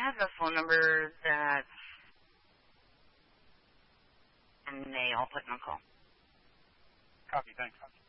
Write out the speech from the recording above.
have a phone number that's, and I'll put in a call. Copy, thanks.